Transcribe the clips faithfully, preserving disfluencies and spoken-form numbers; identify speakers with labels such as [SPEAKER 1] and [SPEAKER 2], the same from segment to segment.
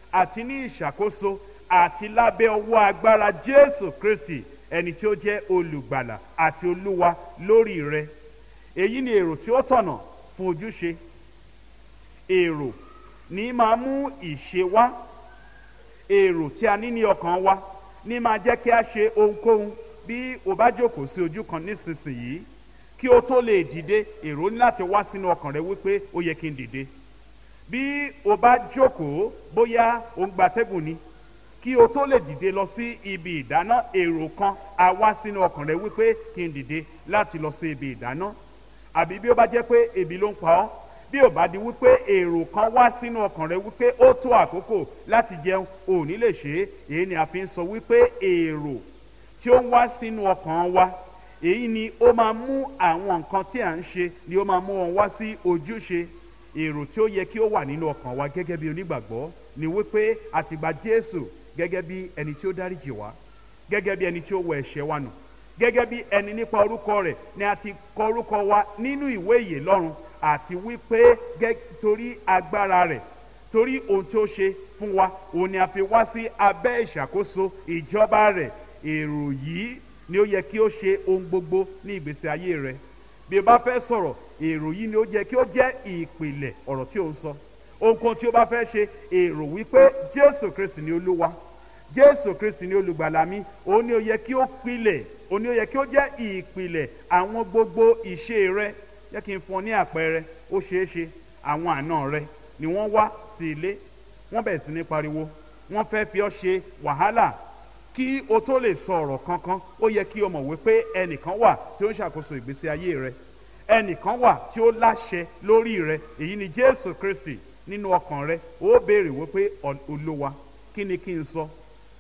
[SPEAKER 1] àti ní ìṣàkóso àti lábẹ́ ọwọ́ agbára Jésù Kristi, ẹni tí ó jẹ́ olùgbàlà àti olúwa lórí rẹ. Èyí ni èrò tí ó tọ̀nà fún ojúṣe. Èrò ní máa mú ìṣe wá. Èrò tí a ní ní ọkàn wa ní máa jẹ́ kí a ṣe ohunkóhun. Bí o bá jókòó sí ojú kan nísinsìnyí, kí o tó lè dìde, èrò ní láti wá sínú ọkàn rẹ wípé ó yẹ kí n dìde. Bí o bá jókòó, bóyá o ń gbatẹ́gùn ni, kí o tó lè dìde lọ sí ibi ìdáná, èrò kan á wá sínú ọkàn rẹ wípé kí n dìde láti lọ sí ibi ìdáná. Àbí bí ó bá jẹ́ pé ebi ló ń pa ọ́, bí ó bá di wípé èrò kan wá sínú ọkàn rẹ wípé ó tó àkókò láti jẹun, ò ní lè ṣe é. Èyí ni a fi ń sọ wípé èrò tí ó ń wá sínú ọkàn wa, èyí ni ó máa mú àwọn nǹkan tí à ń ṣe, ni ó máa mú wọn wá sí ojúṣe. Èrò tí ó yẹ kí ó wà nínú ọkàn wa gẹ́gẹ́ bí onígbàgbọ́ ni wípé a ti gba Jésù gẹ́gẹ́ bí ẹni tí ó dáríjì wá, gẹ́gẹ́ bí ẹni tí ó wọ ẹ̀ṣẹ̀ wa nù, gẹ́gẹ́ bí ẹni nípa orúkọ rẹ̀ ni a ti kọ orúkọ wa nínú ìwé ìyè lọ́run, àti wípé torí agbára rẹ̀, torí ohun tí ó ṣe fún wa, òun ni a fi wá sí abẹ́ ìṣàkóso ìjọba rẹ̀. Èrò yìí ni ó yẹ kí ó ṣe ohun gbogbo ní ìgbésí ayé rẹ. Bí o bá fẹ́ sọ̀rọ̀, èrò yìí ni ó yẹ kí ó jẹ́ ìpìlẹ̀ ọ̀rọ̀ tí ó ń sọ. Ohunkóhun tí o bá fẹ́ ṣe, èrò wípé Jésù Kristi ni Olúwa, Jésù Kristi ni olùgbàlà mi, òun ni ó yẹ kí ó pilẹ̀, òun ni ó yẹ kí ó jẹ́ ìpìlẹ̀ àwọn gbogbo ìṣe rẹ. Jẹ́ kí n fún ọ ní àpẹẹrẹ. Ó ṣeé ṣe àwọn àna rẹ ni wọ́n wá sí ilé, wọ́n bẹ̀rẹ̀ sí ní pariwo, wọ́n fẹ́ fi ọ́ ṣe wàhálà. Kí o tó lè sọ ọ̀rọ̀ kankan, ó yẹ kí o mọ̀ wípé ẹnìkan wà tí ó ń ṣàkóso ìgbésí ayé rẹ, ẹnìkan wà tí ó láṣẹ lórí rẹ. Èyí ni Jésù Kristi. Nínú ọkàn rẹ ó béèrè wípé Olúwa, kí ni kí n sọ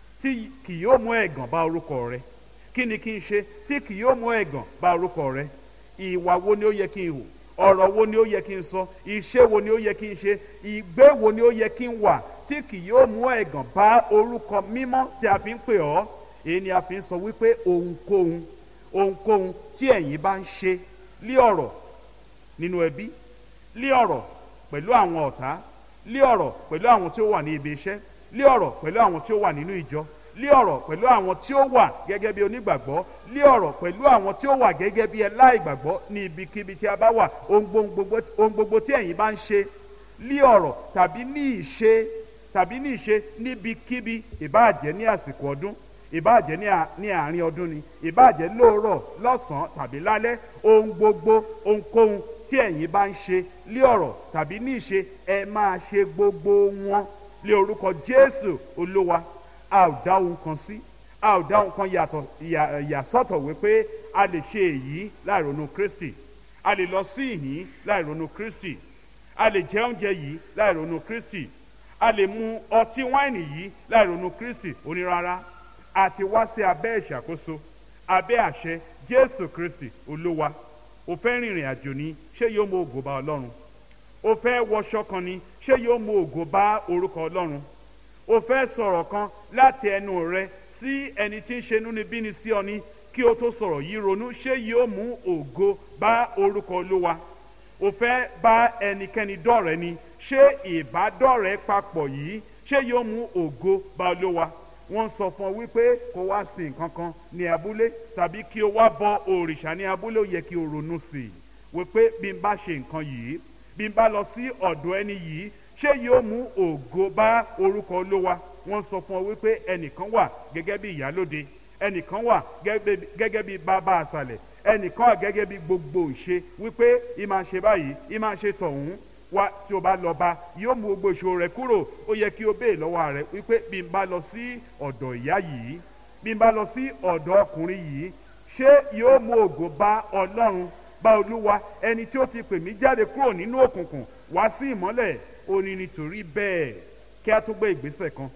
[SPEAKER 1] tí kì yóò mú ẹ̀gàn bá orúkọ rẹ? Kí ni kí n ṣe tí kì yóò mú ẹ̀gàn bá orúkọ rẹ? Ìwà wo ni ó yẹ kí n hù? Ọ̀rọ̀ wo ni ó yẹ kí n sọ? Iṣẹ́ wo ni ó yẹ kí n ṣe? Ìgbé wo ni ó yẹ kí n wà tí kì yóò mú ẹ̀gàn bá orúkọ mímọ́ tí a fi ń pè ọ́? Èyí ni a fi ń sọ wípé ohunkóhun ohunkóhun tí ẹ̀yin bá ń ṣe, lí ọ̀rọ̀ nínú ẹbí, lí ọ̀rọ̀ pẹ̀lú àwọn ọ̀tá, lí ọ̀rọ̀ pẹ̀lú àwọn tí ó wà ní ibi iṣẹ́, lí ọ̀rọ̀ pẹ̀lú àwọn tí ó wà nínú ìjọ, lí ọ̀rọ̀ pẹ̀lú àwọn tí ó wà gẹ́gẹ́ bí onígbàgbọ́, lí ọ̀rọ̀ pẹ̀lú àwọn tí ó wà gẹ́gẹ́ bí aláìgbàgbọ́ ní ibikíbi tí a bá wà. Ohun gbogbo tí ẹ̀yin bá ń ṣe, lí ọ̀rọ̀ tàbí ní ìṣe tàbí ní ìṣe níbikíbi, ìbáàjẹ́ ní àsìkò ọdún, ìbáàjẹ́ ní àárín ọdún ni, ìbáàjẹ́ lóòrọ̀, lọ́sàn-án tàbí lálẹ́, ohun gbogbo ohunkóhun tí ẹ̀yin bá ń ṣe, lí ọ̀rọ̀ tàbí ní ìṣe, ẹ máa ṣe gbogbo wọn lé orúkọ Jésù Olúwa. A ò dá ohun kan sí, a ò dá ohun kan yàtọ̀ ìyàsọ́tọ̀ wípé a lè ṣe èyí láì ronú Kristi, a lè lọ sí ìhín láì ronú Kristi, a lè jẹ oúnjẹ yìí láì ronú Kristi, a lè mu ọtí wáìnì yìí láì ronú Kristi. Ó ní rárá, a ti wá sí abẹ́ ìṣàkóso, abẹ́ àṣẹ Jésù Kristi Olúwa. O fẹ́ rìnrìn àjò ni, ṣé yóò mú ògo bá Ọlọ́run? O fẹ́ wọṣọ kan ni, ṣé yóò mú ògo bá orúkọ Ọlọ́run? O fẹ́ sọ̀rọ̀ kan láti ẹnu rẹ sí ẹni tí ń ṣe inúnibíni sí ọ ni, kí o tó sọ̀rọ̀ yìí ronú, ṣé yóò mú ògo bá orúkọ Olúwa? O fẹ́ bá ẹnikẹ́ni dọ̀rẹ́ ni, ṣé ìbádọ́rẹ́ papọ̀ yìí ṣé yóò mú ògo bá Olúwa? Wọ́n sọ fún ọ wípé kó wá sí nǹkan kan ní abúlé tàbí kí o wá bọ òrìṣà ní abúlé. Ó yẹ kí o ronú sí i wípé bí n bá ṣe nǹkan yìí, bí n bá lọ sí ọ̀dọ̀ ẹni yìí, ṣé yóò mú ògo bá orúkọ Olúwa? Wọ́n sọ fún ọ wípé ẹnìkan wà gẹ́gẹ́ bí ìyálóde, ẹnìkan wà gẹ́gẹ́ bí bàbá àṣàlẹ̀, ẹnìkan wà gẹ́gẹ́ bí gbogbo ìṣe, wípé ìmáa ṣe báyìí, ìmáa ṣe tọ̀hún. Wá tí o bá lọ bá, yóò mú gbogbo ìṣòro rẹ kúrò. Ó yẹ kí o béè lọ́wọ́ rẹ wípé bí n bá lọ sí ọ̀dọ̀ ìyá yìí, bí n bá lọ sí ọ̀dọ̀ ọkùnrin yìí, ṣé yóò mú ògo bá Ọlọ́run, bá Olúwa, ẹni tí ó ti pè mí jáde kúrò nínú òkùnkùn wá sí ìmọ́lẹ̀? Ó ní nítorí bẹ́ẹ̀ kí a tó gbé ìgbésẹ̀ kan,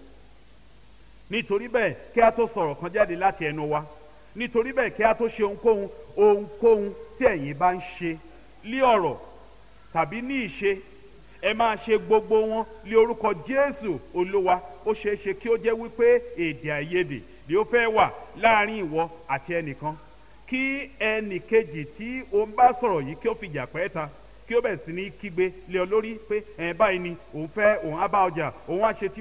[SPEAKER 1] nítorí bẹ́ẹ̀ kí a tó sọ̀rọ̀ kan jáde láti ẹnu wa, nítorí bẹ́ẹ̀ kí a tó ṣe ohunkóhun ohunkóhun tí ẹ̀yin bá ń ṣe, lí ọ̀rọ̀ tàbí ní ìṣe, ẹ máa ṣe gbogbo wọn lé orúkọ Jésù Olúwa. Ó ṣeé ṣe kí ó jẹ́ wípé èdè àìyedè ni ó fẹ́ wà láàrin ìwọ àti ẹnìkan, kí ẹnì kejì tí o ń bá sọ̀rọ̀ yìí kí ó fìjà pẹ́ ta, kí ó bẹ̀ sí ní kígbe lé ọ lórí pé ẹ̀ báyìí ni òun fẹ́, òun á bá ọjà, òun á ṣe tí